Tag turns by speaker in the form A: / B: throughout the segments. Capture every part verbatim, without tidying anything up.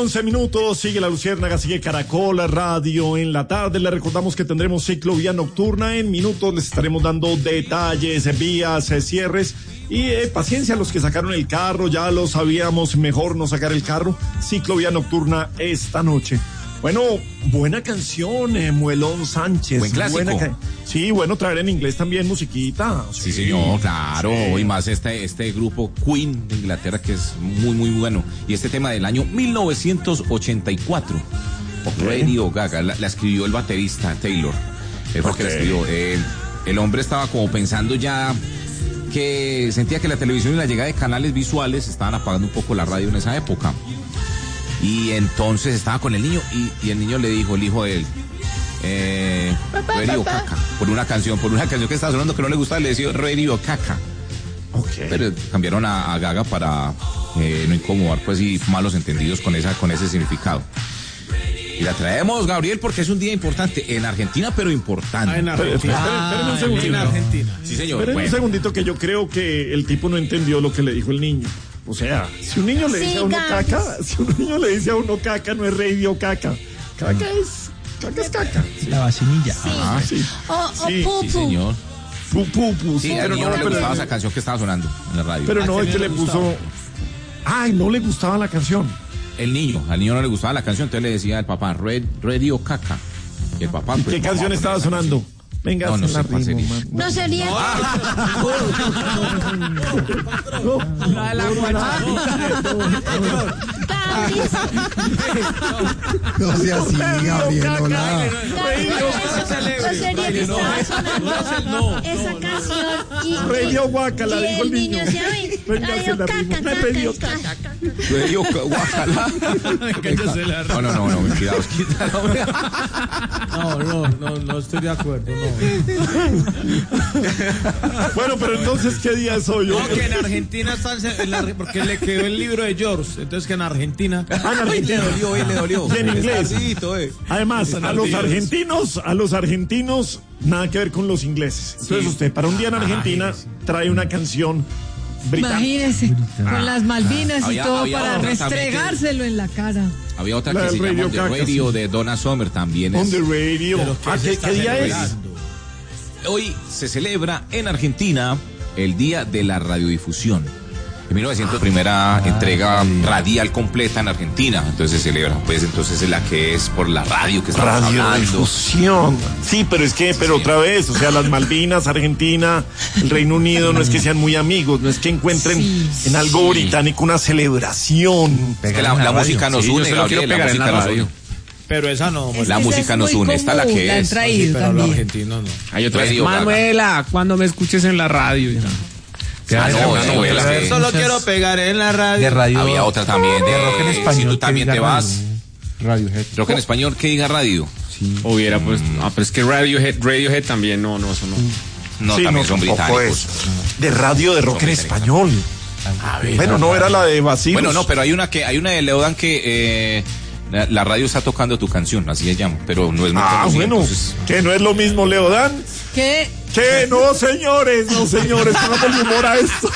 A: once minutos, sigue La Luciérnaga, sigue Caracol Radio en la tarde. Le recordamos que tendremos ciclovía nocturna. En minutos les estaremos dando detalles, vías, cierres. Y eh, paciencia a los que sacaron el carro, ya lo sabíamos, mejor no sacar el carro. Ciclovía nocturna esta noche. Bueno, buena canción, eh, Muelón Sánchez.
B: Buen clásico.
A: Buena ca- sí, bueno, traer en inglés también musiquita.
B: Sí, sí señor, claro. Sí. Y más este, este grupo Queen de Inglaterra que es muy, muy bueno. Y este tema del año mil novecientos ochenta y cuatro. Okay. Radio Gaga, la, la escribió el baterista Taylor. Es porque okay. la escribió. Eh, el hombre estaba como pensando ya que sentía que la televisión y la llegada de canales visuales estaban apagando un poco la radio en esa época. Y entonces estaba con el niño y, y el niño le dijo, el hijo de él, eh, Radio Caca, por una canción, por una canción que estaba sonando que no le gustaba, le decía Radio Caca. Okay. Pero cambiaron a, a Gaga para eh, no incomodar pues y malos entendidos con esa, con ese significado. Y la traemos, Gabriel, porque es un día importante en Argentina, pero importante.
A: Ah, en Argentina. Ah, esperen un segundito.
B: En Argentina. Sí, señor.
A: Esperen
B: bueno.
A: un segundito que yo creo que el tipo no entendió lo que le dijo el niño. O sea, si un niño le dice sí, a uno caca, si un niño le dice a uno caca, no es radio caca. Caca es, caca es caca.
C: Sí. La vacinilla.
D: Sí.
B: Ah,
A: sí.
D: O, o
A: sí,
D: pupu.
B: Sí, señor.
A: Pupu, pupu.
B: Sí, al niño no le gustaba esa canción que estaba sonando en la radio.
A: Pero no, es que le puso... Ay, no le gustaba la canción.
B: El niño, al niño no le gustaba la canción, entonces le decía al papá, Red, Radio Caca. Y el papá...
A: ¿Y
B: pues,
A: qué canción estaba sonando? Venga,
B: no, no
A: la
B: sé cuál
A: ritmo,
B: sería.
A: man,
D: no sería.
C: La de la
E: No sea así, Gabriel, hola.
D: No sería que estaba sonando esa canción y
A: Radio Guacala, dijo el niño.
D: Radio Caca,
A: me pidió caca.
B: Radio Guacala. No, no, no, no, me cuidado,
C: No, no, no, no estoy de acuerdo, no.
A: Bueno, pero entonces, ¿qué día es hoy?
C: No, que en Argentina están, en la, porque le quedó el libro de George, entonces que en Argentina.
A: Ah, en Argentina.
C: Le dolió, le dolió.
A: Y en inglés.
C: Tardito, eh.
A: Además, a los argentinos, a los argentinos, nada que ver con los ingleses. Entonces sí. Usted, para un día en Argentina, trae una canción británica.
F: Imagínese,
A: Ah.
F: con las Malvinas
B: Había-
F: y todo
B: había
F: para
B: otra
F: restregárselo en la cara.
B: Había otra
A: La
B: que
A: del
B: se llama
A: Radio
B: On the
A: Caca,
B: Radio
A: sí.
B: de Donna Summer también.
A: On
B: Es,
A: the radio.
C: Pero ¿qué
A: Ah,
C: se
A: ¿qué,
C: está
A: qué día es?
C: celebrando?
B: Hoy se celebra en Argentina el Día de la Radiodifusión. En mil novecientos, primera entrega radial completa en Argentina. Entonces se celebra, pues entonces es la que es por la radio que estamos hablando.
A: Radiodifusión. Sí, pero es que, pero
B: Sí.
A: otra vez, o sea, las Malvinas, Argentina, el Reino Unido, no es que sean muy amigos, no es que encuentren
F: Sí.
A: en algo
B: Sí.
A: británico una celebración.
B: Es que la, la música nos
G: Sí, yo
B: une,
G: solo quiero
B: Gabriel, la
G: pegar en
B: música
G: la
B: nos
G: radio.
B: une.
C: Pero esa no.
F: Es
B: La
F: que
B: música
F: esa es
B: nos
F: muy
B: une, esta la
F: común,
B: que
F: la han
B: es.
F: traído
C: Sí, pero los
F: también.
C: argentinos no.
G: Hay otra.
B: Radio Gaga.
G: Manuela, cuando me escuches en la radio. Ya.
B: Ah, no,
G: Una
B: sí,
G: novela
B: pero
G: que-
C: Solo quiero pegar en la radio.
E: De radio.
B: Había otra también de,
E: de rock en español.
B: si tú
E: que
B: también
E: diga
B: te vas.
E: radio. Radiohead.
B: Rock en español que diga radio.
E: Sí.
G: Hubiera pues. Ah, pero es que Radiohead, Radiohead también, no, no, eso no.
B: No,
A: Sí,
B: también
A: no,
B: son
A: tampoco
B: británicos.
A: es. De radio de rock en
B: británicos.
A: español. Bueno, no era la de Basilio.
B: Bueno, no, pero hay una que hay una de Leodan que eh, la, la radio está tocando tu canción, así se llama, pero no es muy
A: Ah,
B: conocida,
A: bueno,
B: entonces-
A: que no es lo mismo, Leodán.
F: ¿Qué?
A: Que no, señores, no, señores, póngale humor a esto.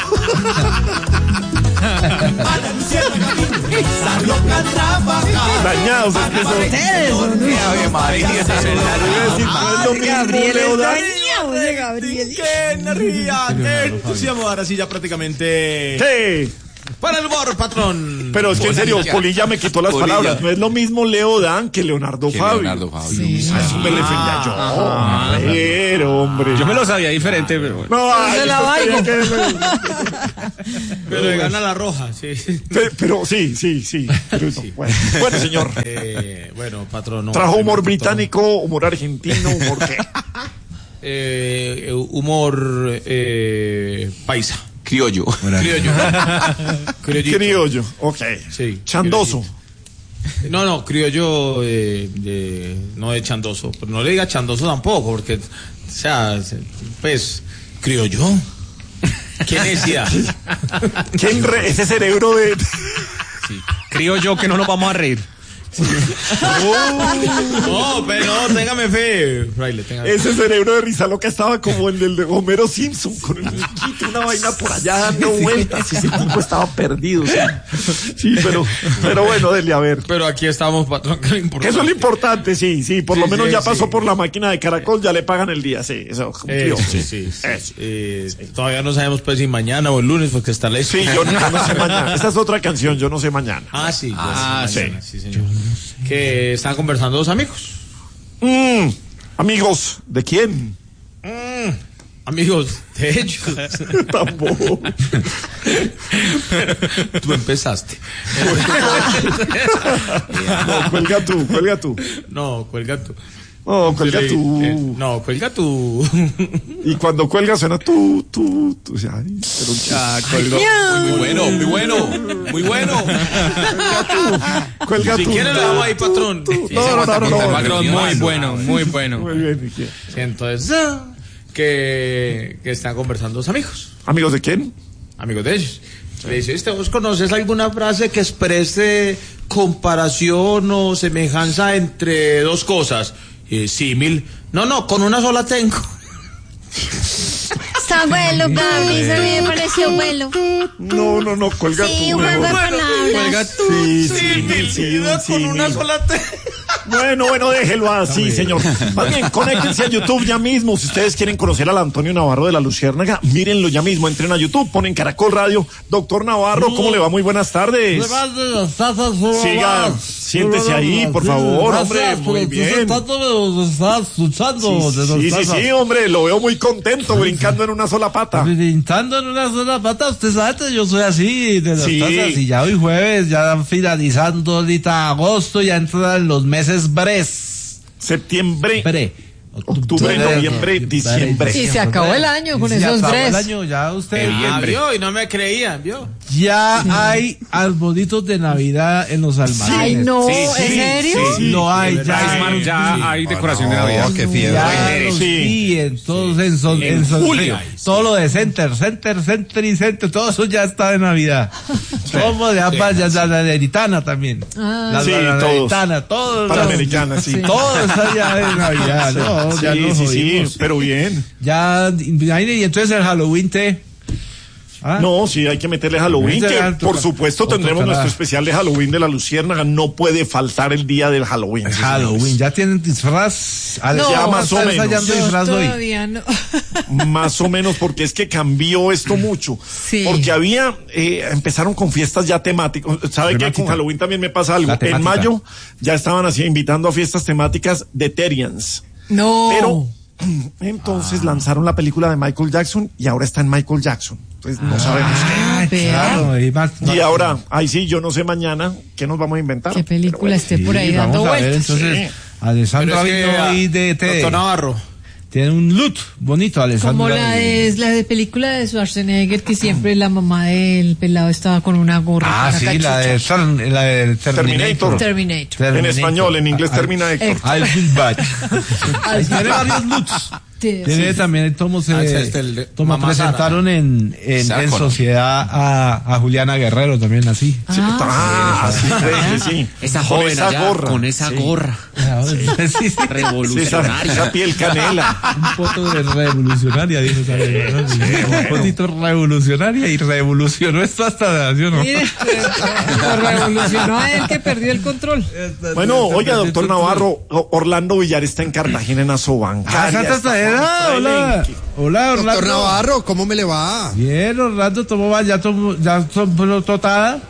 A: Dañados, es que son.
F: Ustedes, ¿o no?
B: Ave María,
A: Iba a decir, no es lo mismo,
F: Gabriel es
A: Leodán.
F: dañado, oye, Gabriel.
C: ¡Qué energía! ¡Qué entusiasmo! Ahora sí, ya prácticamente.
A: ¿Qué?
C: Para el humor, patrón.
A: Pero es que en serio,
B: Polilla.
A: Polilla me quitó las
B: Polilla.
A: palabras. No es lo mismo Leodán que Leonardo
B: que
A: Fabio.
B: Leonardo Fabio.
F: Sí.
A: A eso me le defendía yo. A ver, hombre.
G: Yo me lo sabía diferente, pero bueno.
A: No, ay,
F: se la
A: pues,
F: valgo.
A: que-
C: Pero le gana la roja, sí.
A: Pe- Pero sí, sí, sí. Pero eso, bueno. Bueno, señor.
C: Eh, bueno, patrón. no,
A: Trajo humor
C: primero que todo,
A: británico, humor argentino, humor qué.
C: Eh, humor eh, paisa.
B: Criollo.
C: Criollo. Criollito.
A: Criollo, ok.
C: Sí.
A: Chandoso.
C: Criollito. No, no, criollo eh, de, no de chandoso. Pero no le diga chandoso tampoco, porque, o sea, se- pues, criollo. ¿Qué necesidad?
A: ¿Quién re- ese cerebro de.
G: Sí. Creo yo que no nos vamos a reír.
C: No, pero no, téngame fe, fraile, téngame fe.
A: Ese cerebro de risa loca estaba como el del de Homero Simpson, con el muñequito, una vaina por allá dando vueltas. Ese tipo estaba perdido. Sí, sí pero, pero bueno, dele a ver.
C: Pero aquí estamos, patrón, que es lo importante.
A: Eso es lo importante, sí, sí. Por
C: Sí,
A: lo menos
C: sí,
A: ya pasó
C: sí.
A: por la máquina de Caracol, ya le pagan el día, sí. Eso cumplió.
C: Eh, sí, sí, sí.
A: Eso.
C: Eh, todavía no sabemos pues si mañana o el lunes porque está lejos.
A: Sí, yo no, yo no sé mañana. Esa es otra canción, yo no sé mañana.
C: Ah, sí.
B: Ah,
C: sí. Mañana, sí, señor. Que están conversando dos amigos.
A: Mm, amigos, ¿de quién?
C: Mm, amigos de ellos.
A: Tampoco.
C: Tú empezaste.
A: No, cuelga tú, cuelga tú.
C: No, cuelga tú.
A: No, cuelga
C: Sí,
A: tú.
C: eh, no, cuelga tú.
A: Y cuando cuelga suena tú, tú, tú. Ay, pero un chiste.
B: Ah, colgó. Muy, muy bueno, muy bueno, muy bueno.
A: Cuelga
C: Si
A: tú.
C: quiere le damos ahí, patrón.
A: Tú, tú. No, no, no, no, no.
G: Patrón, muy bueno, muy bueno.
A: Muy bien, ¿y qué?
C: Sí, entonces, ah, que, que están conversando dos amigos.
A: ¿Amigos de quién?
C: Amigos de ellos. Le dice, ¿usted vos conoces alguna frase que exprese comparación o semejanza entre dos cosas? Eh, símil. No, no, con una sola tengo.
D: Está bueno, Gaby, a mí me pareció bueno.
A: No, no, no, cuelga
D: Sí,
A: tú.
D: un juego de
A: mejor.
D: palabras.
A: Sí, sí, sí, un
C: con
A: símil.
C: una sola tengo.
A: Bueno, bueno, déjelo así, señor. Más bien, conéctense a YouTube ya mismo. Si ustedes quieren conocer al Antonio Navarro de la Luciérnaga, mírenlo ya mismo. Entren a YouTube, ponen Caracol Radio. Doctor Navarro, ¿cómo le va? Muy buenas tardes. Siga, siéntese ahí, por favor, hombre. Muy bien.
F: escuchando.
A: Sí, sí, sí, hombre, lo veo muy contento, brincando en una sola pata.
F: Brincando en una sola pata, usted sabe que yo soy así, de las
A: Sí.
F: tazas, y ya hoy jueves, ya finalizando ahorita agosto, ya entran los meses bres.
A: Septiembre,
F: Bre.
A: octubre, noviembre, diciembre.
F: Y
H: se acabó el año con
F: Y se
H: esos
F: acabó
H: bres.
F: el año, ya usted.
C: Ah, vio, y no me creían, vio.
F: Ya hay arbolitos de Navidad en los almacenes.
H: Ay, no,
B: Sí,
H: ¿en
B: sí,
H: serio?
A: sí.
F: Lo hay,
C: de
F: ya
C: verdad,
F: hay.
G: Ismar, ya hay decoración de
E: No,
G: Navidad.
E: qué fiebre.
F: Ya los
A: Sí.
F: vi en todos, en, son, en, son-
B: julio.
F: todo lo de Center, Center, Center y Center, todo eso ya está de Navidad. Todo de ambas, ya la napolitana también.
H: Ah.
F: La
A: Sí,
F: napolitana, todo.
A: Panamericana, sí.
F: Todo está ya de Navidad, ¿no? Ya
A: Sí,
F: nos
A: sí, sí,
F: jodimos.
A: pero bien.
F: Ya, y entonces el Halloween te... ¿Ah?
A: No, sí, hay que meterle Halloween,
F: Ya,
A: que
F: toca-
A: por supuesto
F: o
A: tendremos
F: tocará.
A: nuestro especial de Halloween de la Luciérnaga. No puede faltar el día del Halloween. sí,
F: Halloween,
A: señores.
F: ya tienen disfraz.
H: No,
A: ya más o
F: ¿Estás
A: menos.
F: ensayando
H: Yo
F: disfraz hoy?
H: todavía no.
A: Más o menos, porque es que cambió esto mucho.
H: Sí.
A: Porque había, eh, empezaron con fiestas ya temáticas. ¿Sabe qué?
F: Temática.
A: Con Halloween también me pasa algo.
F: La
A: En
F: temática.
A: mayo ya estaban así invitando a fiestas temáticas de Terians.
H: No.
A: Pero entonces lanzaron la película de Michael Jackson y ahora está en Michael Jackson. Entonces no sabemos qué.
F: Ah,
H: Vea.
F: claro, y más-
A: Y ahora, ahí sí, yo no sé mañana qué nos vamos a inventar.
H: Qué película esté
F: Sí,
H: por ahí
F: vamos
H: dando
F: a ver,
H: vueltas.
F: entonces,
A: Sí.
F: Alessandra
C: Pero es que,
F: vino
C: ah,
F: ahí de T.
C: Doctor Navarro.
F: Tiene un look bonito, Alessandra.
H: Como la de, la de película de Schwarzenegger, que siempre la mamá del pelado estaba con una gorra.
F: Ah,
H: una
F: sí,
H: cachucha.
F: la de, Star- la de Terminator.
A: Terminator.
H: Terminator.
A: En español, en inglés
F: Ah,
A: Terminator.
H: eh,
F: I'll be back. Tiene varios looks.
H: Sí.
F: Tiene también, tomo se,
C: Ah, ese es el de
F: tomo
C: Mamá Sara.
F: presentaron en, en,
B: Sarah
F: en
B: Connor.
F: sociedad a, a Juliana Guerrero también así.
A: Ah, así fue, sí.
B: Esa
A: Con
B: joven
A: esa
B: allá,
A: gorra.
B: con esa
A: Sí.
B: gorra
F: Sí, sí.
A: Sí, esa,
B: revolucionaria.
A: esa piel canela.
F: Un foto de revolucionaria, dijo esa vieja, ¿no? Sí, un fotito revolucionaria y revolucionó esto hasta, ¿sí o no?
H: Mire, lo revolucionó a él que perdió el control.
A: Bueno, oiga, doctor Navarro, O- Orlando Villar está en Cartagena en Asobancaria.
F: Ah, Santa
A: está
F: Estadera,
A: con
F: hola.
A: Fraile.
F: Hola, Orlando.
E: Doctor Navarro, ¿cómo me le va?
F: Bien, Orlando tomó, ya tomó, ya tomó totada.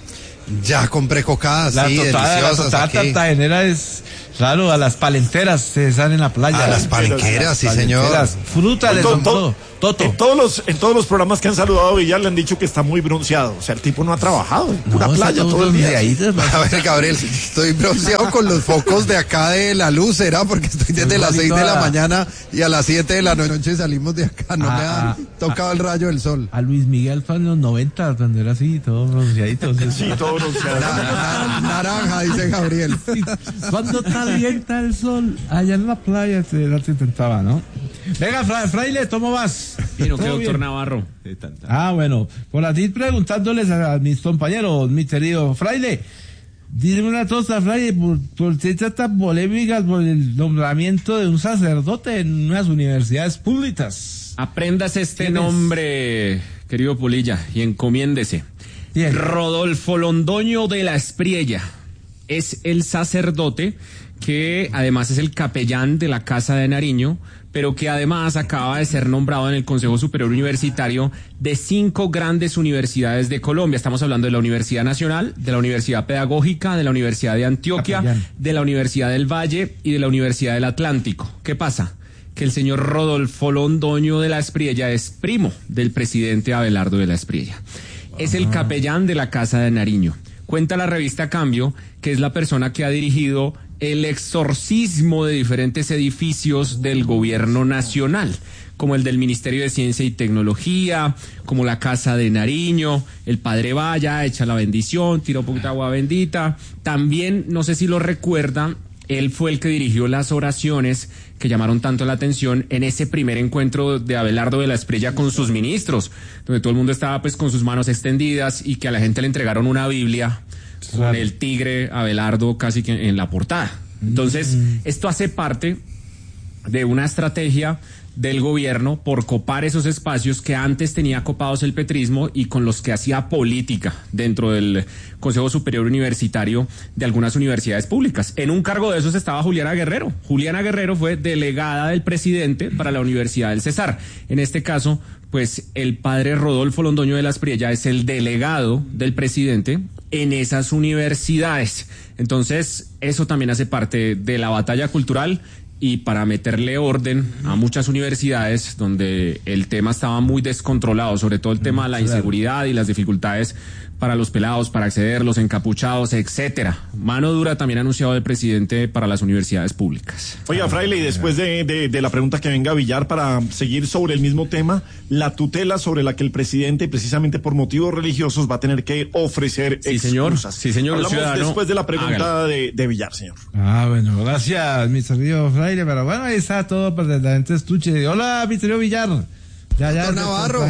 E: Ya compré cocadas,
F: La
E: sí,
F: totada, la
E: deliciosas
F: totada
E: aquí.
F: cartagenera es, claro, a las palenteras se salen en la playa.
E: A las palenqueras, sí, señor.
F: Palenqueras, fruta le
A: To-
F: son
A: to-
F: todo. Toto.
A: En todos los en todos los programas que han saludado a Villar le han dicho que está muy bronceado. O sea, el tipo no ha trabajado. En pura
F: No,
A: playa
F: está
A: todo el día.
F: bronceadito,
E: A ver, Gabriel, estoy bronceado con los focos de acá de la luz, ¿será? Porque estoy desde las seis de la mañana y a las siete de la noche salimos de acá. No
F: Ah,
E: me
F: ah,
E: ha tocado el rayo del sol.
F: A Luis Miguel fue en los noventa, cuando era así, todo bronceadito.
A: Sí, todo bronceado.
E: Na- na- naranja, dice Gabriel.
F: Cuando calienta el sol, allá en la playa se lo intentaba, ¿no? Venga, fra- fraile, ¿cómo vas?
G: Vino que
F: ¿Todo
G: doctor
F: bien?
G: Navarro.
F: Ah, bueno, por aquí preguntándoles a mis compañeros, mi querido fraile, Dime una cosa, Fray, por, por qué tan polémicas por el nombramiento de un sacerdote en unas universidades públicas.
G: Aprendas este nombre, querido Polilla, y encomiéndese.
F: Bien.
G: Rodolfo Londoño de la Espriella es el sacerdote que además es el capellán de la Casa de Nariño, pero que además acaba de ser nombrado en el Consejo Superior Universitario de cinco grandes universidades de Colombia. Estamos hablando de la Universidad Nacional, de la Universidad Pedagógica, de la Universidad de Antioquia, capellán, de la Universidad del Valle y de la Universidad del Atlántico. ¿Qué pasa? Que el señor Rodolfo Londoño de la Espriella es primo del presidente Abelardo de la Espriella. Es el capellán de la Casa de Nariño. Cuenta la revista Cambio que es la persona que ha dirigido el exorcismo de diferentes edificios del gobierno nacional, como el del Ministerio de Ciencia y Tecnología, como la Casa de Nariño, el Padre Vaya, echa la bendición, tira un poquito de agua bendita. También, no sé si lo recuerdan, él fue el que dirigió las oraciones que llamaron tanto la atención en ese primer encuentro de Abelardo de la Espriella con sus ministros, donde todo el mundo estaba pues con sus manos extendidas y que a la gente le entregaron una Biblia con el tigre Abelardo casi que en la portada. Entonces, esto hace parte de una estrategia del gobierno por copar esos espacios que antes tenía copados el petrismo y con los que hacía política dentro del Consejo Superior Universitario de algunas universidades públicas. En un cargo de esos estaba Juliana Guerrero. Juliana Guerrero fue delegada del presidente para la Universidad del Cesar. En este caso, pues el padre Rodolfo Londoño de la Espriella es el delegado del presidente en esas universidades. Entonces, eso también hace parte de la batalla cultural y para meterle orden a muchas universidades donde el tema estaba muy descontrolado, sobre todo el tema de la inseguridad y las dificultades para los pelados, para acceder, los encapuchados, etcétera. Mano dura también ha anunciado el presidente para las universidades públicas.
A: Oiga, Fraile, y después de, de, de la pregunta que venga Villar para seguir sobre el mismo tema, la tutela sobre la que el presidente, precisamente por motivos religiosos, va a tener que ofrecer
G: sí, señor.
A: excusas.
G: Sí, señor.
A: Hablamos
G: ciudadano,
A: después de la pregunta de, de Villar, señor.
F: Ah, bueno, gracias, mi querido Fraile, pero bueno, ahí está todo para que la gente escuche. Hola, mi querido Villar.
E: Ya, ya. Navarro.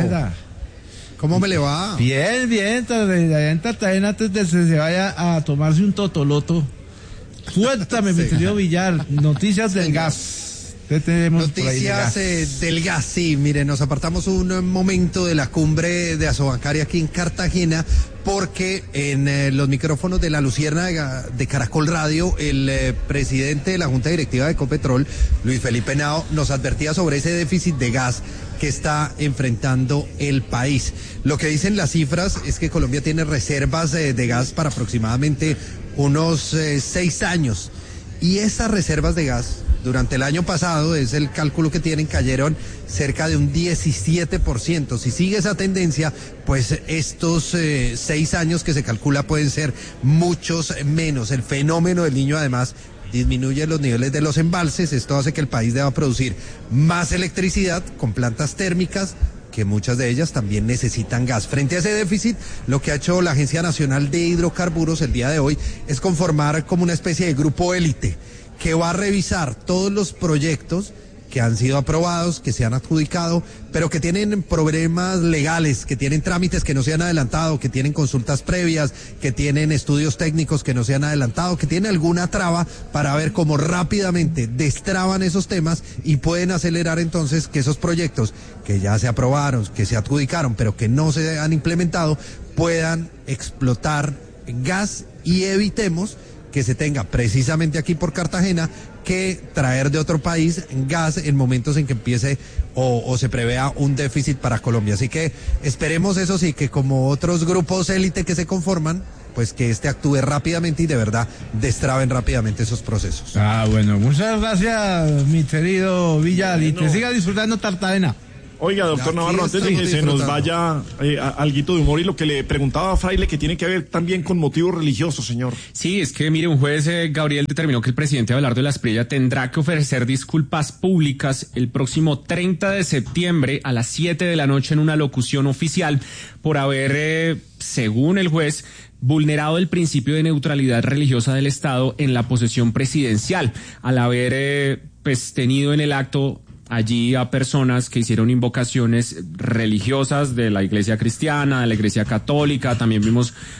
E: ¿Cómo me le va?
F: Bien, bien, allá en Cartagena antes de que se vaya a tomarse un totoloto. Suéltame, mi querido Villar, noticias del gas. ¿Qué tenemos
E: Noticias
F: del gas?
E: Eh, del gas, sí, mire, nos apartamos un momento de la cumbre de Asobancaria aquí en Cartagena, porque en eh, los micrófonos de la Luciérnaga de Caracol Radio, el eh, presidente de la Junta Directiva de Ecopetrol, Luis Felipe Henao, nos advertía sobre ese déficit de gas que está enfrentando el país. Lo que dicen las cifras es que Colombia tiene reservas eh, de gas para aproximadamente unos eh, seis años. Y esas reservas de gas, durante el año pasado, es el cálculo que tienen, cayeron cerca de un diecisiete por ciento. Si sigue esa tendencia, pues estos eh, seis años que se calcula pueden ser muchos menos. El fenómeno del Niño, además, disminuye los niveles de los embalses. Esto hace que el país deba producir más electricidad con plantas térmicas, que muchas de ellas también necesitan gas. Frente a ese déficit, lo que ha hecho la Agencia Nacional de Hidrocarburos el día de hoy es conformar como una especie de grupo élite que va a revisar todos los proyectos que han sido aprobados, que se han adjudicado, pero que tienen problemas legales, que tienen trámites que no se han adelantado, que tienen consultas previas, que tienen estudios técnicos que no se han adelantado, que tienen alguna traba, para ver cómo rápidamente destraban esos temas y pueden acelerar entonces que esos proyectos que ya se aprobaron, que se adjudicaron, pero que no se han implementado, puedan explotar gas y evitemos que se tenga precisamente aquí por Cartagena que traer de otro país gas en momentos en que empiece o, o se prevea un déficit para Colombia. Así que esperemos, eso sí, que como otros grupos élite que se conforman, pues que este actúe rápidamente y de verdad destraben rápidamente esos procesos.
F: Ah, bueno, muchas gracias, mi querido Villar, bueno, y que siga disfrutando Cartagena.
A: Oiga, doctor Navarro, antes de que se nos vaya eh, alguito de humor y lo que le preguntaba a Fraile, que tiene que ver también con motivos religiosos, señor.
G: Sí, es que mire, un juez, eh, Gabriel, determinó que el presidente Abelardo de la Espriella tendrá que ofrecer disculpas públicas el próximo treinta de septiembre a las siete de la noche en una locución oficial por haber, eh, según el juez, vulnerado el principio de neutralidad religiosa del Estado en la posesión presidencial, al haber eh, pues tenido en el acto allí a personas que hicieron invocaciones religiosas de la iglesia cristiana, de la iglesia católica. También vimos